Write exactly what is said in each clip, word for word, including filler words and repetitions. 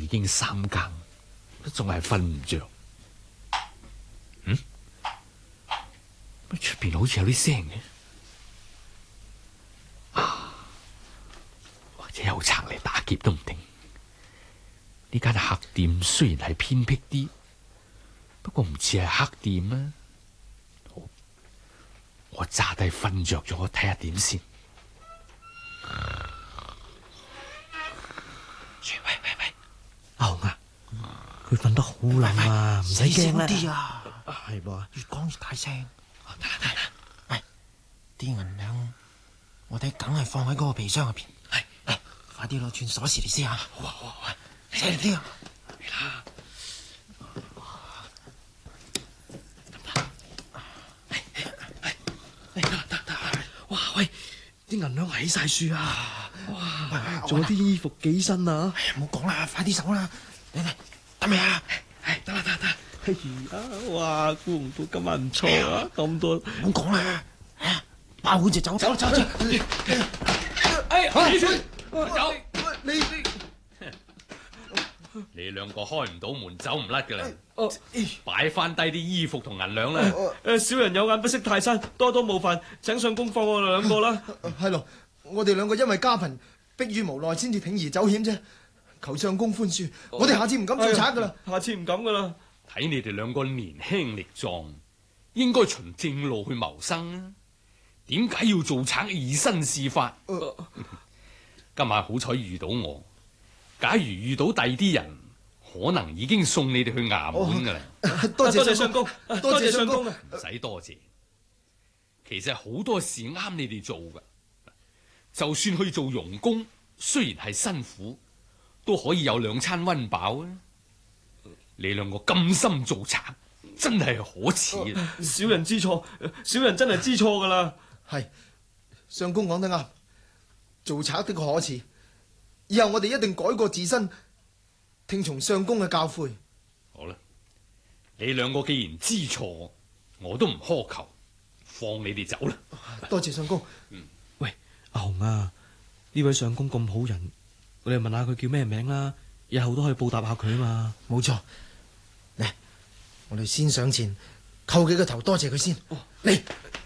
已經三更，都仲係瞓唔着。嗯？乜出邊好似有啲聲嘅？啊！或者有賊嚟打劫都唔定。呢間客店雖然係偏僻啲，不過唔似係黑店啊。好，我詐低瞓着咗，睇下點先。喂喂喂， 阿紅啊，佢瞓得好冧啊，唔使驚啦。 啲啊， 係噃， 越講越大聲。得啦得啦，喂，啲銀兩我哋梗係放喺嗰個皮箱入邊。係，嚟，快啲攞串鎖匙嚟試下。好啊好啊，犀利啲啊！嚟啦！得唔得？得得得！ 哇喂，啲銀兩喺晒樹啊！哇，仲有啲衣服幾身啊！ 哎呀，唔好講啦，快啲走啦！嚟嚟，得未啊？ 係得啦得啦得。哎呀，哇，估唔到今晚唔錯啊，咁多。 唔好講啦，包好就走，走走走。 哎，起身，走！ 你你你兩個開唔到門，走唔甩噶啦。 哦， 擺翻低啲衣服同銀兩啦。 誒，小人有眼不識泰山，多多冒犯，請相公放我哋兩個啦。 係咯，我哋兩個因為家貧，迫於無奈先至鋌而走險啫。求相公寬恕，我哋下次唔敢做賊噶啦。 下次唔敢噶啦。 睇你哋兩個年輕力壯，應該循正路去謀生啊！點解要做賊以身試法？ 呃、 今晚好彩遇到我，假如遇到第啲人，可能已經送你哋去衙門噶啦。 多謝多謝相公，多謝相公。 唔使多謝，其實好多事啱你哋做噶。就算去做傭工，雖然係辛苦，都可以有兩餐溫飽啊！你兩個甘心做賊，真係可恥啊！ 小人知錯，小人真係知錯噶啦。 係，相公講得啱，做賊的可恥。以後我哋一定改過自身，聽從相公嘅教誨。 好啦，你兩個既然知錯，我都唔苛求，放你哋走啦。 多謝相公。 嗯， 喂，阿紅啊，呢位相公咁好人，我哋問下佢叫咩名啦，以後都可以報答下佢啊嘛。 冇錯，嚟，我哋先上前叩幾個頭，多謝佢先。嚟，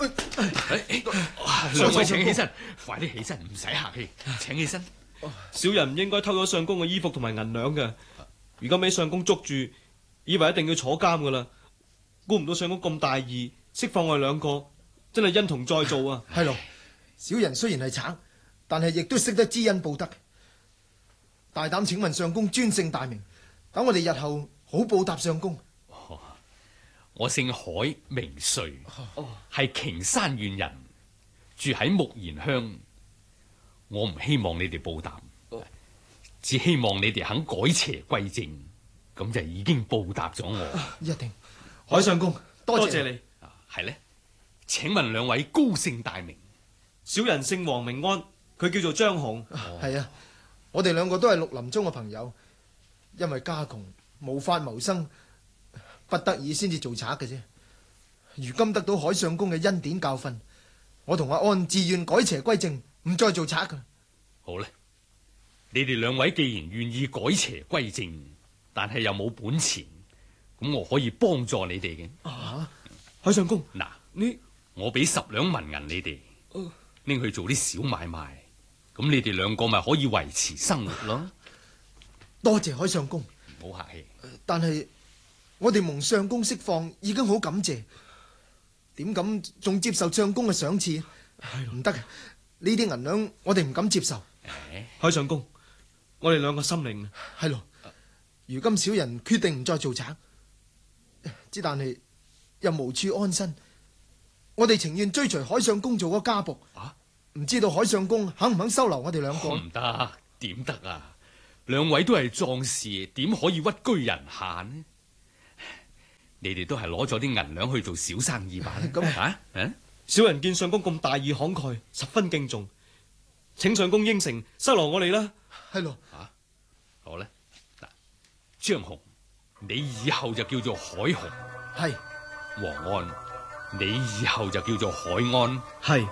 兩位請起身，快啲起身，唔使客氣，請起身。 小人唔應該偷咗相公嘅衣服同埋銀兩嘅，如果俾相公捉住，以為一定要坐監噶啦，估唔到相公咁大義，釋放我哋兩個，真係恩同再造啊！ 係咯，小人雖然係賊，但係亦都識得知恩報德。大膽請問相公尊姓大名，等我哋日後好報答相公。 哦、我姓海，名瑞，係瓊山縣人，住喺木賢鄉。我唔希望你哋報答，只希望你哋肯改邪歸正，咁就已經報答咗我。 一定，海相公，多謝你。 係呢？請問兩位高姓大名？ 小人姓黃名安，佢叫做張紅。 係啊，我哋兩個都係綠林中嘅朋友，因為家窮無法謀生，不得已先至做賊嘅啫。如今得到海相公嘅恩典教訓，我同阿安自願改邪歸正，唔再做賊噶。 好咧，你哋兩位既然願意改邪歸正，但係又冇本錢，咁我可以幫助你哋嘅。 啊， 海相公， 嗱， 你我俾十兩銀銀你哋，拎去做啲小買賣，咁你哋兩個咪可以維持生活咯。 多謝海相公， 唔好客氣。 但係我哋蒙相公釋放，已經好感謝，點敢仲接受相公嘅賞賜？唔得嘅，呢啲銀兩我哋唔敢接受。 海相公，我哋兩個心領。 係咯，如今小人決定唔再做賊，之但係又無處安身，我哋情願追隨海相公做個家僕。啊，唔知道海相公肯唔肯收留我哋兩個？ 唔得，點得啊？兩位都係壯士，點可以屈居人下呢？你哋都係攞咗啲銀兩去做小生意吧？ 咁啊？嗯？ 小人見相公咁大義慷慨，十分敬重，請相公應承收留我哋啦。 係咯， 啊，好咧。嗱，張紅，你以後就叫做海紅。 係。 黃安，你以後就叫做海安。 係。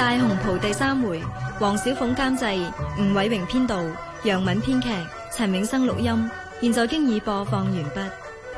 大紅袍》第三回，黃小鳳監製，吳偉榮編導，楊敏編劇，陳永生錄音。現在經已播放完畢。